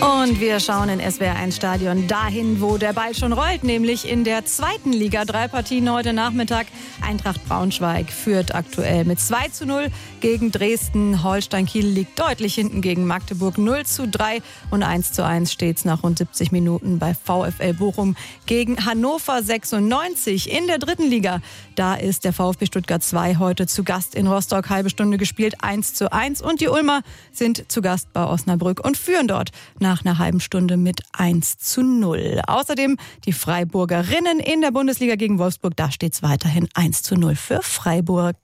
Und wir schauen in SWR1 Stadion dahin, wo der Ball schon rollt, nämlich in der zweiten Liga. 3 Partien heute Nachmittag. Eintracht Braunschweig führt aktuell mit 2:0 gegen Dresden. Holstein Kiel liegt deutlich hinten gegen Magdeburg 0:3 und 1:1 steht's nach rund 70 Minuten bei VfL Bochum gegen Hannover 96. In der dritten Liga, da ist der VfB Stuttgart 2 heute zu Gast in Rostock. Halbe Stunde gespielt, 1:1 und die Ulmer sind zu Gast bei Osnabrück und führen dort nach einer halben Stunde mit 1:0. Außerdem die Freiburgerinnen in der Bundesliga gegen Wolfsburg. Da steht es weiterhin 1:0 für Freiburg.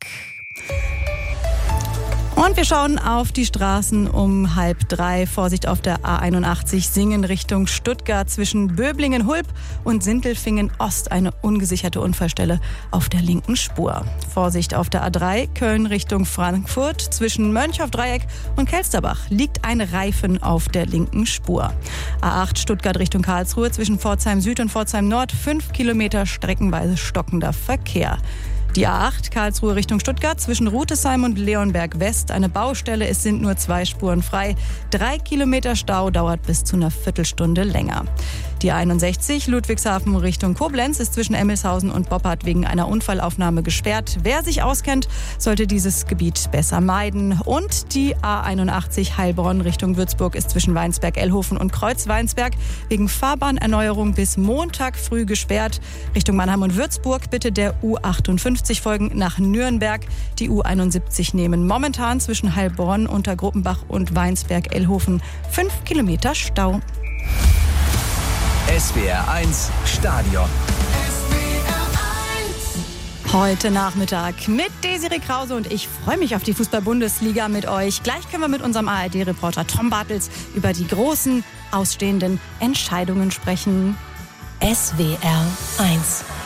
Und wir schauen auf die Straßen um 2:30. Vorsicht auf der A81 Singen Richtung Stuttgart zwischen Böblingen-Hulb und Sindelfingen-Ost. Eine ungesicherte Unfallstelle auf der linken Spur. Vorsicht auf der A3 Köln Richtung Frankfurt zwischen Mönchhoff-Dreieck und Kelsterbach liegt ein Reifen auf der linken Spur. A8 Stuttgart Richtung Karlsruhe zwischen Pforzheim Süd und Pforzheim Nord 5 Kilometer streckenweise stockender Verkehr. Die A8 Karlsruhe Richtung Stuttgart zwischen Rutesheim und Leonberg West eine Baustelle. Es sind nur 2 Spuren frei. 3 Kilometer Stau dauert bis zu einer Viertelstunde länger. Die A61 Ludwigshafen Richtung Koblenz ist zwischen Emmelshausen und Boppard wegen einer Unfallaufnahme gesperrt. Wer sich auskennt, sollte dieses Gebiet besser meiden. Und die A81 Heilbronn Richtung Würzburg ist zwischen Weinsberg-Ellhofen und Kreuz-Weinsberg wegen Fahrbahnerneuerung bis Montag früh gesperrt. Richtung Mannheim und Würzburg bitte der U58 folgen nach Nürnberg. Die U71 nehmen momentan zwischen Heilbronn, Untergruppenbach und Weinsberg-Ellhofen 5 Kilometer Stau. SWR1 Stadion. Heute Nachmittag mit Desiree Krause und ich freue mich auf die Fußball-Bundesliga mit euch. Gleich können wir mit unserem ARD-Reporter Tom Bartels über die großen ausstehenden Entscheidungen sprechen. SWR1